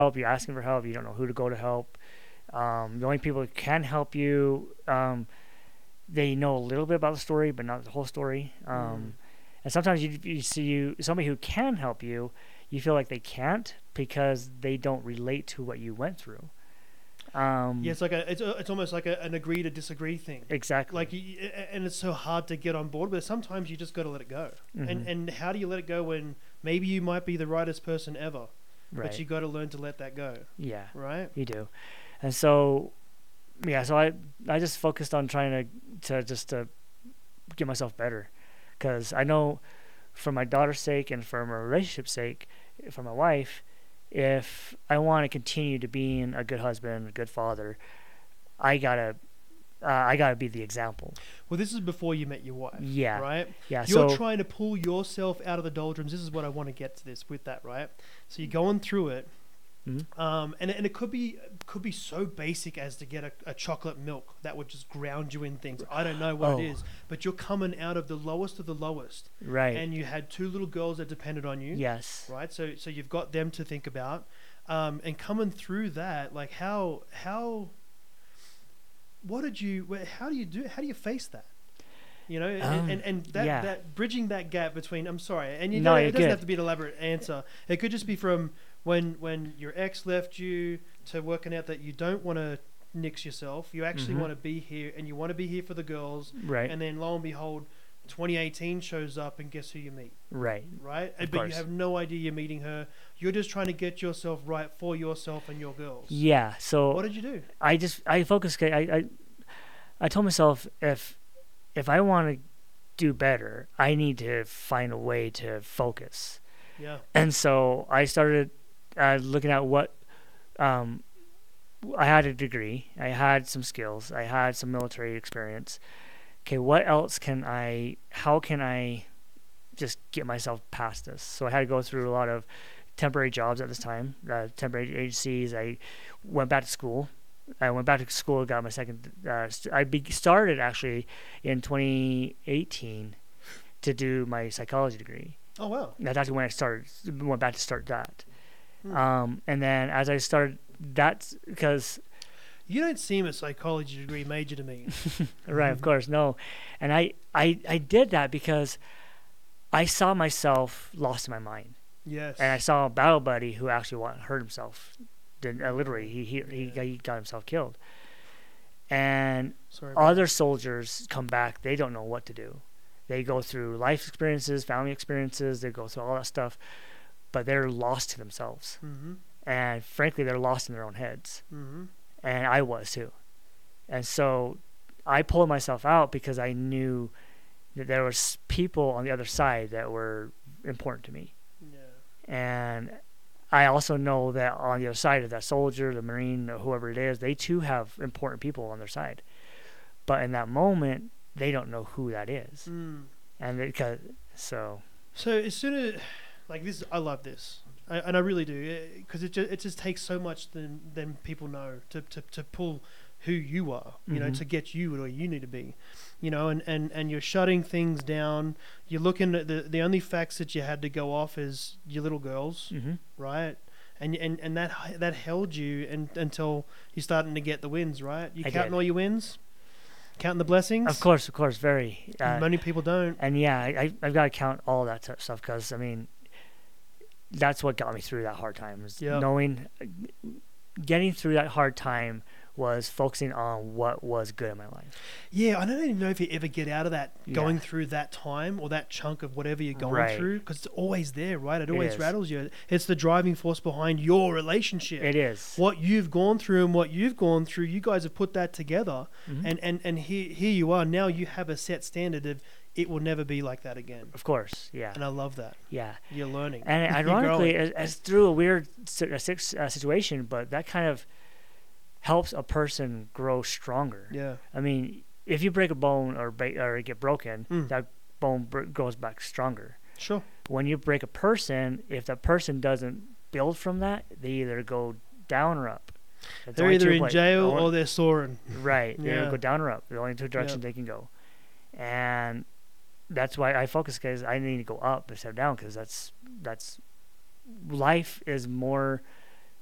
help, you're asking for help, you don't know who to go to help. The only people who can help you, they know a little bit about the story, but not the whole story. And sometimes you see somebody who can help you, you feel like they can't because they don't relate to what you went through. Yeah, it's almost like an agree to disagree thing. Exactly. Like, and it's so hard to get on board, but sometimes you just got to let it go. And how do you let it go when maybe you might be the rightest person ever, Right. but you got to learn to let that go. Yeah. Right. You do. And so, yeah. So I just focused on trying to get myself better, because I know, for my daughter's sake and for my relationship's sake, for my wife, if I want to continue to being a good husband, a good father, I gotta be the example. Well, this is before you met your wife. Yeah. Right. Yeah. You're So trying to pull yourself out of the doldrums. This is what I want to get to this with that. Right. So you're going through it. And it could be so basic as to get a chocolate milk that would just ground you in things. I don't know what it is, but you're coming out of the lowest of the lowest, right. and you had two little girls that depended on you. Yes. Right. So you've got them to think about, and coming through that, like how do you face that? You know, and that bridging that gap between, I'm sorry, and it doesn't have to be an elaborate answer. It could just be from when your ex left you to working out that you don't want to nix yourself. You actually want to be here, and you want to be here for the girls. Right. And then lo and behold, 2018 shows up, and guess who you meet? Right. Right. Of but course. you have no idea you're meeting her. You're just trying to get yourself right for yourself and your girls. Yeah. So what did you do? I focused. I told myself, if I want to do better, I need to find a way to focus. Yeah. And so I started looking at what I had a degree, I had some skills, I had some military experience. Okay, what else how can I just get myself past this? So I had to go through a lot of temporary jobs at this time, temporary agencies. I went back to school. Got my second. Started actually in 2018 to do my psychology degree. Oh wow! That's actually when I went back to start that. And then as I started, that's because you don't seem a psychology degree major to me. Right, of course, no. And I did that because I saw myself lost in my mind. Yes. And I saw a battle buddy who actually hurt himself. Literally, he got himself killed. And other soldiers come back, they don't know what to do. They go through life experiences, family experiences, they go through all that stuff, but they're lost to themselves. And frankly, they're lost in their own heads. And I was too. And so I pulled myself out because I knew that there was people on the other side that were important to me. Yeah. And I also know that on the other side of that soldier, the Marine, or whoever it is, they too have important people on their side. But in that moment, they don't know who that is. And so as soon as, like this, I love this. And I really do, because it just takes so much than people know to pull who you are, you know, to get you where you need to be, you know, and you're shutting things down. You're looking at the only facts that you had to go off is your little girls, right? And that held you until you're starting to get the wins, right? You counting all your wins, counting the blessings. Of course, very. Many people don't. And yeah, I've got to count all that stuff because I mean, that's what got me through that hard time. Was getting through that hard time was focusing on what was good in my life. Yeah, I don't even know if you ever get out of that, going through that time or that chunk of whatever you're going through, because it's always there, right? It always rattles you. It's the driving force behind your relationship. It is. What you've gone through and what you've gone through, you guys have put that together, and here you are. Now you have a set standard of it will never be like that again. Of course, yeah. And I love that. Yeah. You're learning. And ironically, it's through a weird situation, but that kind of helps a person grow stronger. Yeah. I mean, if you break a bone or get broken, that bone goes back stronger. Sure. When you break a person, if that person doesn't build from that, they either go down or up. They're either in jail or they're soaring. Right. They either go down or up. The only two directions they can go. And that's why I focus, because I need to go up instead of down, because that's life is more